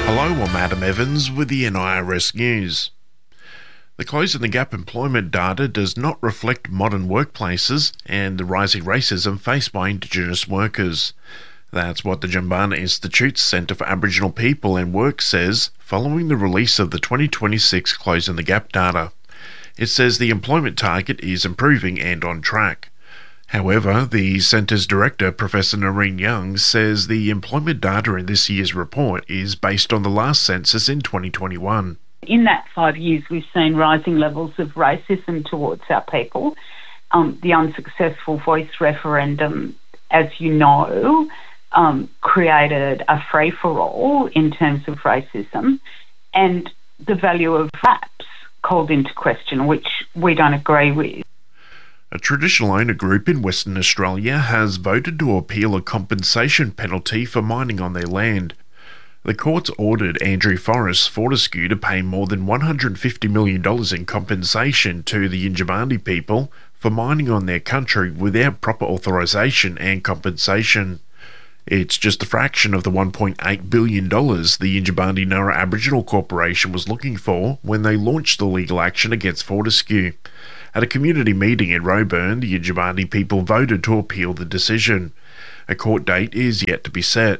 Hello, I'm Adam Evans with the NIRS News. The Closing the Gap employment data does not reflect modern workplaces and the rising racism faced by Indigenous workers. That's what the Jumbunna Institute's Centre for Aboriginal People and Work says following the release of the 2026 Closing the Gap data. It says the employment target is improving and on track. However, the Centre's director, Professor Noreen Young, says the employment data in this year's report is based on the last census in 2021. In that 5 years, we've seen rising levels of racism towards our people. The unsuccessful Voice referendum, as you know, created a free-for-all in terms of racism, and the value of RAPs called into question, which we don't agree with. A traditional owner group in Western Australia has voted to appeal a compensation penalty for mining on their land. The courts ordered Andrew Forrest Fortescue to pay more than $150 million in compensation to the Yindjibarndi people for mining on their country without proper authorisation and compensation. It's just a fraction of the $1.8 billion the Yindjibarndi Nurra Aboriginal Corporation was looking for when they launched the legal action against Fortescue. At a community meeting in Roebourne, the Yindjibarndi people voted to appeal the decision. A court date is yet to be set.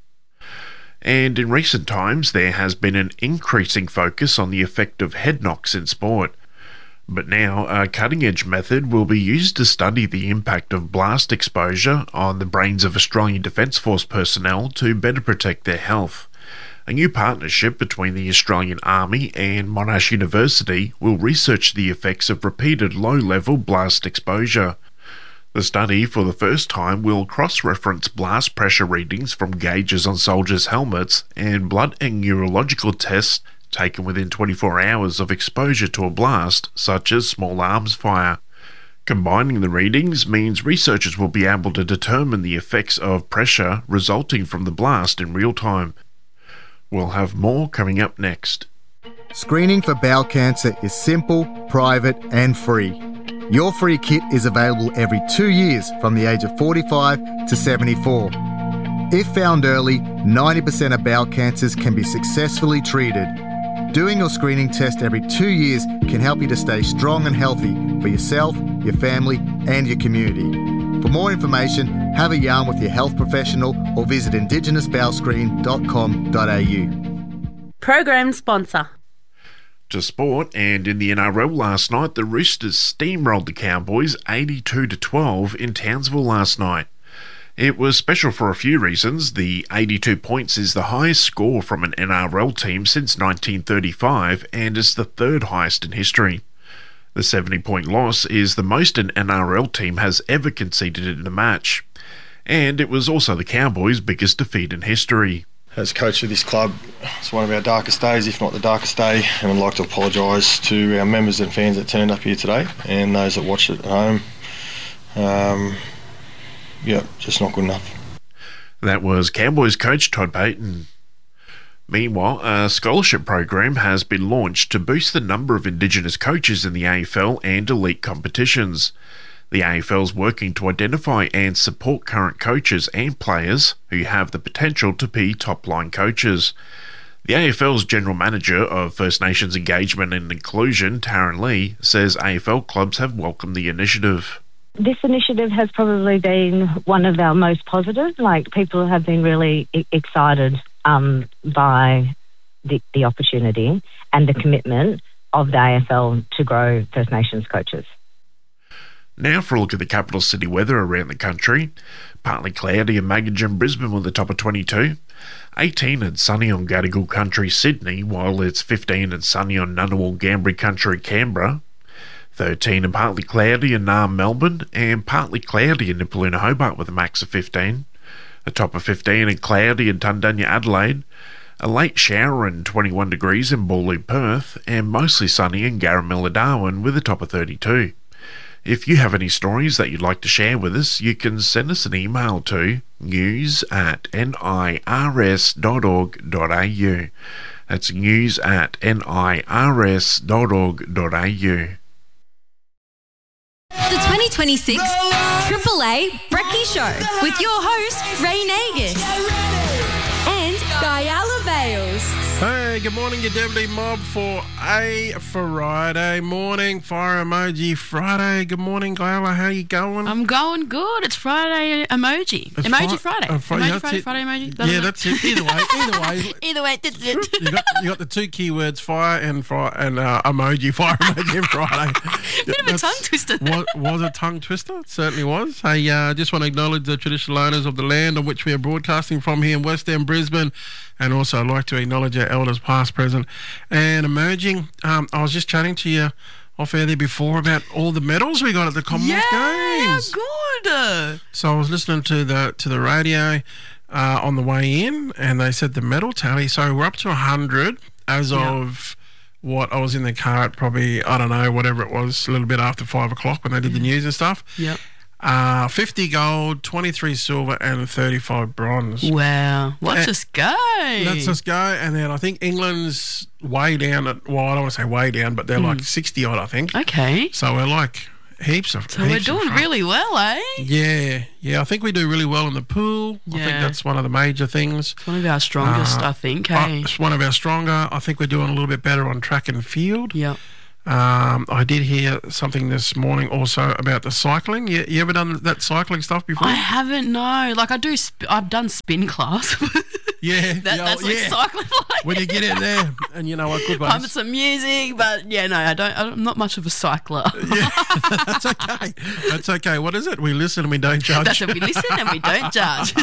And in recent times, there has been an increasing focus on the effect of head knocks in sport. But now, a cutting-edge method will be used to study the impact of blast exposure on the brains of Australian Defence Force personnel to better protect their health. A new partnership between the Australian Army and Monash University will research the effects of repeated low-level blast exposure. The study, for the first time, will cross-reference blast pressure readings from gauges on soldiers' helmets and blood and neurological tests taken within 24 hours of exposure to a blast, such as small arms fire. Combining the readings means researchers will be able to determine the effects of pressure resulting from the blast in real time. We'll have more coming up next. Screening for bowel cancer is simple, private and free. Your free kit is available every 2 years from the age of 45 to 74. If found early, 90% of bowel cancers can be successfully treated. Doing your screening test every 2 years can help you to stay strong and healthy for yourself, your family and your community. For more information, have a yarn with your health professional or visit indigenousbowelscreen.com.au. Program sponsor. To sport, and in the NRL last night, the Roosters steamrolled the Cowboys 82-12 in Townsville last night. It was special for a few reasons. The 82 points is the highest score from an NRL team since 1935 and is the third highest in history. The 70-point loss is the most an NRL team has ever conceded in a match, and it was also the Cowboys' biggest defeat in history. As coach of this club, it's one of our darkest days, if not the darkest day, and I'd like to apologise to our members and fans that turned up here today and those that watched it at home. Just not good enough. That was Cowboys coach Todd Payten. Meanwhile, a scholarship program has been launched to boost the number of Indigenous coaches in the AFL and elite competitions. The AFL is working to identify and support current coaches and players who have the potential to be top-line coaches. The AFL's General Manager of First Nations Engagement and Inclusion, Taryn Lee, says AFL clubs have welcomed the initiative. This initiative has probably been one of our most positive. People have been really excited by the opportunity and the commitment of the AFL to grow First Nations coaches. Now for a look at the capital city weather around the country. Partly cloudy in Magog and Brisbane with a top of 22. 18 and sunny on Gadigal Country, Sydney, while it's 15 and sunny on Ngunnawal, Ngambri Country, Canberra. 13 and partly cloudy in Naarm, Melbourne, and partly cloudy in Nipaluna, Hobart with a max of 15. A top of 15 and cloudy in Tundunya, Adelaide. A late shower and 21 degrees in Boorloo, Perth, and mostly sunny in Garamilla, Darwin with a top of 32. If you have any stories that you'd like to share with us, you can send us an email to news@nirs.org.au. That's news@nirs.org.au. The 2026 Triple A Brekkie Show with your host, Ray Nagus and Guyala Bales. Hey, good morning, your Deadly Mob, for a Friday morning. Fire Emoji Friday. Good morning, Gayla. How you going? I'm going good. It's Friday emoji. It's Emoji Friday. Friday, Friday emoji. That's it. Either way. Either way, that's it. You got the two keywords, fire and emoji. Fire emoji and Friday. Bit of a tongue twister. Was a tongue twister. It certainly was. Hey, just want to acknowledge the traditional owners of the land on which we are broadcasting from here in West End, Brisbane. And also I'd like to acknowledge our elders past, present and emerging. I was just chatting to you off air there before about all the medals we got at the Commonwealth Games. Good. So I was listening to the radio on the way in, and they said the medal tally. So we're up to 100 as of what I was in the car at probably, I don't know, whatever it was, a little bit after 5 o'clock when they did the news and stuff. Yep. 50 gold, 23 silver, and 35 bronze. Wow. Let's just go. Let's just go. And then I think England's way down at, well, I don't want to say way down, but they're like 60 odd, I think. Okay. So we're like heaps of. So we're doing really well, eh? Yeah. I think we do really well in the pool. I think that's one of the major things. It's one of our strongest, I think. Hey? It's one of our stronger. I think we're doing a little bit better on track and field. Yep. I did hear something this morning also about the cycling. You ever done that cycling stuff before? I haven't, no. Like I've done spin class. Yeah. That's like cycling. Like. When you get in there and you know what, good ones. Pumping some music, but I'm not much of a cycler. Yeah, that's okay. That's okay. What is it? We listen and we don't judge. That's it. We listen and we don't judge.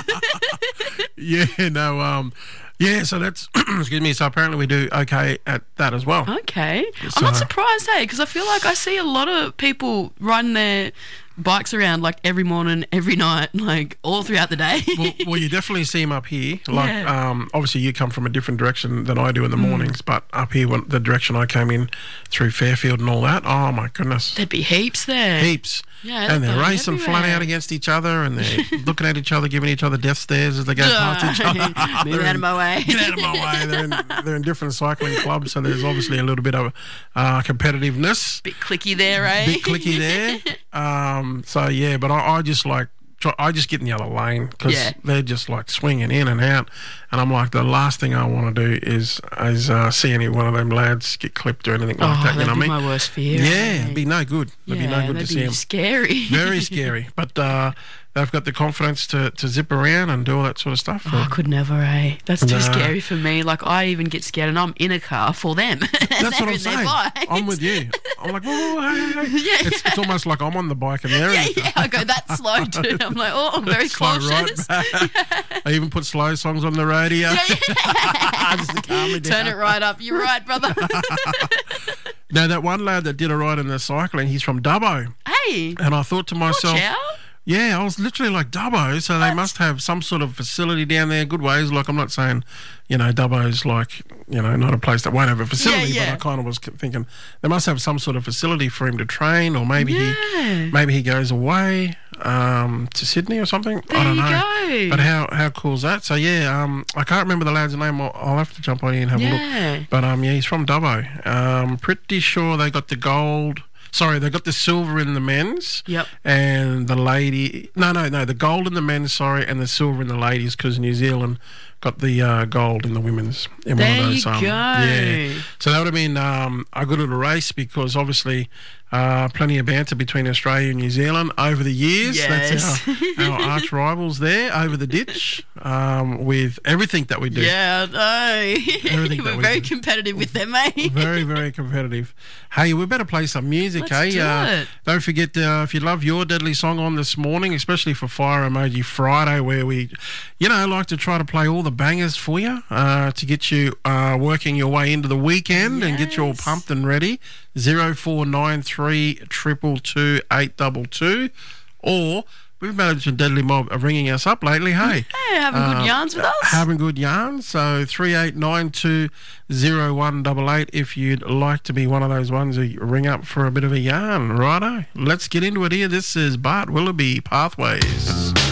So that's, excuse me, so apparently we do okay at that as well. Okay. So, I'm not surprised, because I feel like I see a lot of people riding their bikes around like every morning, every night, like all throughout the day. well, you definitely see them up here. Like, obviously you come from a different direction than I do in the mornings, but up here, the direction I came in through Fairfield and all that, oh my goodness. There'd be heaps there. Heaps. Yeah, and they're racing flat out against each other, and they're looking at each other, giving each other death stares as they go past each other. Move out of my way. Get out of my way. They're in different cycling clubs, so there's obviously a little bit of competitiveness. Bit clicky there, eh? Bit clicky there. But I just like, I just get in the other lane because they're just like swinging in and out, and I'm like, the last thing I want to do is see any one of them lads get clipped or anything like that. You know what I mean? That'd be my worst fear. Yeah, it'd be no good. It'd be no good to see them. Scary. Very scary. But they've got the confidence to zip around and do all that sort of stuff. I could never, eh? That's too scary for me. Like, I even get scared, and I'm in a car for them. That's what I'm saying. I'm with you. I'm like, whoa, hey. Yeah. It's almost like I'm on the bike and they're in the car. I go that slow too. I'm like, I'm very cautious. I even put slow songs on the radio. Just to calm me down. Turn it right up. You're right, brother. Now, that one lad that did a ride in the cycling, he's from Dubbo. Hey. And I thought to myself, watch out. Yeah, I was literally like, Dubbo, so they must have some sort of facility down there, good ways. Like, I'm not saying, Dubbo's like, not a place that won't have a facility, but I kind of was thinking they must have some sort of facility for him to train, or maybe he goes away to Sydney or something. I don't know. But how cool is that? So, I can't remember the lad's name. I'll have to jump on here and have a look. But, he's from Dubbo. Pretty sure they got the gold. Sorry, they got the silver in the men's. Yep. And the lady... No, the gold in the men's, and the silver in the ladies, because New Zealand got the gold in the women's. In there one of those, you go. Yeah. So that would have been a good little race, because obviously plenty of banter between Australia and New Zealand over the years. Yes. That's our arch rivals there over the ditch with everything that we do. Yeah, we're very competitive with them, eh? Very, very competitive. Hey, we better play some music, Let's do it. Don't forget, if you love your deadly song on this morning, especially for Fire Emoji Friday, where we, like to try to play all the bangers for you to get you working your way into the weekend and get you all pumped and ready. 0493 222 822, or we've managed a Deadly Mob of ringing us up lately, hey? Hey, having good yarns with us. Having good yarns. So 38920188 if you'd like to be one of those ones who ring up for a bit of a yarn. Righto, let's get into it here. This is Bart Willoughby, Pathways.